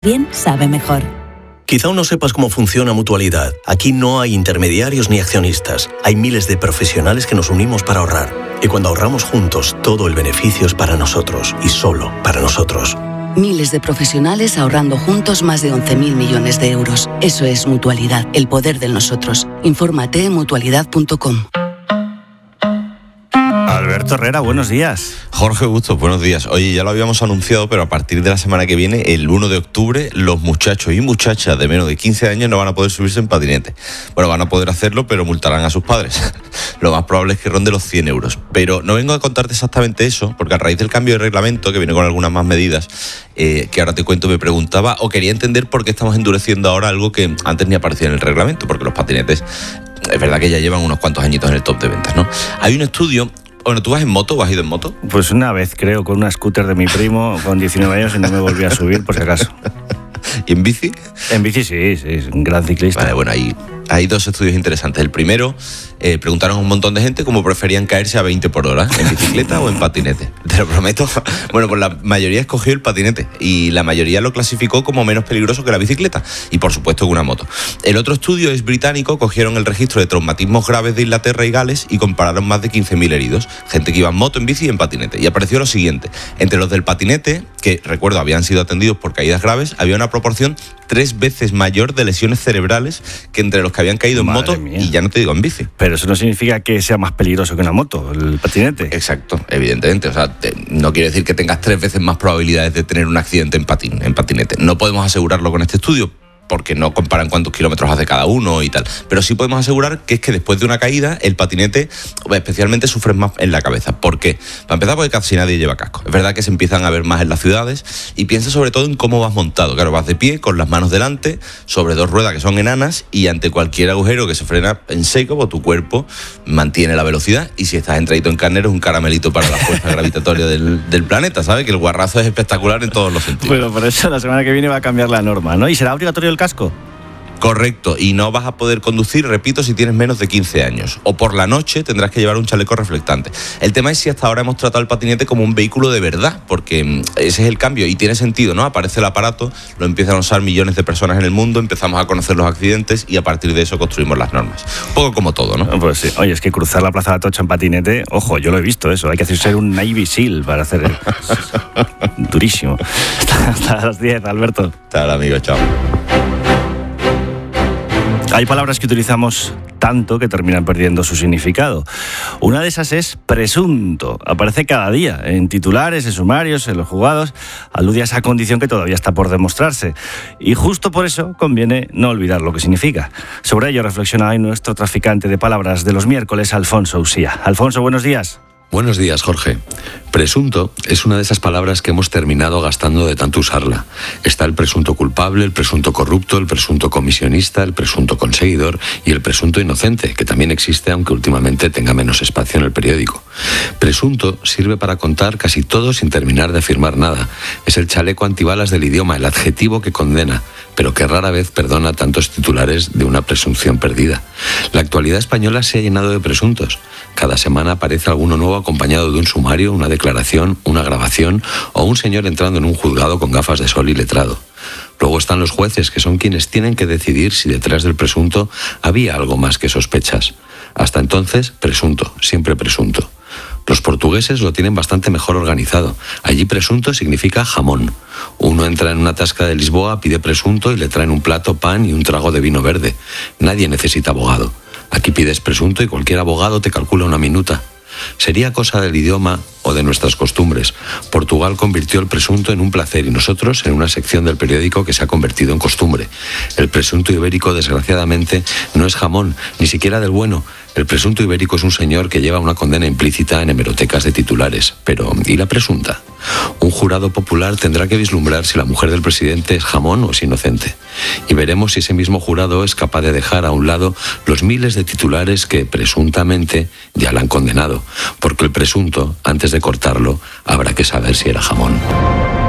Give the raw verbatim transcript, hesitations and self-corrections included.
Bien sabe mejor. Quizá aún no sepas cómo funciona Mutualidad. Aquí no hay intermediarios ni accionistas. Hay miles de profesionales que nos unimos para ahorrar. Y cuando ahorramos juntos, todo el beneficio es para nosotros y solo para nosotros. Miles de profesionales ahorrando juntos más de once mil millones de euros. Eso es Mutualidad, el poder del nosotros. Infórmate en mutualidad punto com. Alberto Herrera, buenos días. Jorge Bustos, buenos días. Oye, ya lo habíamos anunciado, pero a partir de la semana que viene, el uno de octubre, los muchachos y muchachas de menos de quince años no van a poder subirse en patinete. Bueno, van a poder hacerlo, pero multarán a sus padres. Lo más probable es que ronde los cien euros. Pero no vengo a contarte exactamente eso, porque a raíz del cambio de reglamento, que viene con algunas más medidas, eh, que ahora te cuento, me preguntaba o quería entender por qué estamos endureciendo ahora algo que antes ni aparecía en el reglamento, porque los patinetes, es verdad que ya llevan unos cuantos añitos en el top de ventas, ¿no? Hay un estudio. Bueno, ¿tú vas en moto o has ido en moto? Pues una vez, creo, con una scooter de mi primo con diecinueve años y no me volví a subir, por si acaso. ¿Y en bici? En bici sí, sí, es un gran ciclista. Vale, bueno, ahí hay dos estudios interesantes. El primero, eh, preguntaron a un montón de gente cómo preferían caerse a veinte por hora, en bicicleta o en patinete. Te lo prometo. Bueno, pues la mayoría escogió el patinete y la mayoría lo clasificó como menos peligroso que la bicicleta y, por supuesto, que una moto. El otro estudio es británico, cogieron el registro de traumatismos graves de Inglaterra y Gales y compararon más de quince mil heridos, gente que iba en moto, en bici y en patinete. Y apareció lo siguiente: entre los del patinete, que, recuerdo, habían sido atendidos por caídas graves, había una proporción tres veces mayor de lesiones cerebrales que entre los que habían caído en Madre moto mía. y ya no te digo en bici. Pero eso no significa que sea más peligroso que una moto, el patinete. Exacto, evidentemente. O sea, te, no quiere decir que tengas tres veces más probabilidades de tener un accidente en patín, en patinete. No podemos asegurarlo con este estudio, porque no comparan cuántos kilómetros hace cada uno y tal. Pero sí podemos asegurar que es que después de una caída, el patinete especialmente sufre más en la cabeza. ¿Por qué? Para empezar, porque casi nadie lleva casco. Es verdad que se empiezan a ver más en las ciudades y piensa sobre todo en cómo vas montado. Claro, vas de pie, con las manos delante, sobre dos ruedas que son enanas y ante cualquier agujero que se frena en seco, pues tu cuerpo mantiene la velocidad y si estás entradito en carnero es un caramelito para la fuerza gravitatoria del, del planeta, ¿sabes? Que el guarrazo es espectacular en todos los sentidos. Bueno, por eso la semana que viene va a cambiar la norma, ¿no? ¿Y será obligatorio el casco? Correcto, y no vas a poder conducir, repito, si tienes menos de quince años. O por la noche tendrás que llevar un chaleco reflectante. El tema es si hasta ahora hemos tratado el patinete como un vehículo de verdad, porque ese es el cambio y tiene sentido, ¿no? Aparece el aparato, lo empiezan a usar millones de personas en el mundo, empezamos a conocer los accidentes y a partir de eso construimos las normas. Un poco como todo, ¿no? Pues sí. Oye, es que cruzar la Plaza de Atocha en patinete, ojo, yo lo he visto eso, hay que hacer ser un Navy SEAL para hacer el... durísimo. Hasta, hasta las diez, Alberto. Hasta ahora, amigo, chao. Hay palabras que utilizamos tanto que terminan perdiendo su significado. Una de esas es presunto. Aparece cada día en titulares, en sumarios, en los juzgados. Alude a esa condición que todavía está por demostrarse. Y justo por eso conviene no olvidar lo que significa. Sobre ello reflexiona hoy nuestro traficante de palabras de los miércoles, Alfonso Usía. Alfonso, buenos días. Buenos días, Jorge. Presunto es una de esas palabras que hemos terminado gastando de tanto usarla. Está el presunto culpable, el presunto corrupto, el presunto comisionista, el presunto conseguidor y el presunto inocente, que también existe, aunque últimamente tenga menos espacio en el periódico. Presunto sirve para contar casi todo sin terminar de afirmar nada. Es el chaleco antibalas del idioma, el adjetivo que condena, pero que rara vez perdona tantos titulares de una presunción perdida. La actualidad española se ha llenado de presuntos. Cada semana aparece alguno nuevo acompañado de un sumario, una declaración, una grabación o un señor entrando en un juzgado con gafas de sol y letrado. Luego están los jueces, que son quienes tienen que decidir si detrás del presunto había algo más que sospechas. Hasta entonces, presunto, siempre presunto. Los portugueses lo tienen bastante mejor organizado. Allí presunto significa jamón. Uno entra en una tasca de Lisboa, pide presunto y le traen un plato, pan y un trago de vino verde. Nadie necesita abogado. Aquí pides presunto y cualquier abogado te calcula una minuta. Sería cosa del idioma o de nuestras costumbres. Portugal convirtió el presunto en un placer y nosotros en una sección del periódico que se ha convertido en costumbre. El presunto ibérico, desgraciadamente, no es jamón, ni siquiera del bueno. El presunto ibérico es un señor que lleva una condena implícita en hemerotecas de titulares. Pero, ¿y la presunta? Un jurado popular tendrá que vislumbrar si la mujer del presidente es jamón o es inocente. Y veremos si ese mismo jurado es capaz de dejar a un lado los miles de titulares que, presuntamente, ya la han condenado. Porque el presunto, antes de cortarlo, habrá que saber si era jamón.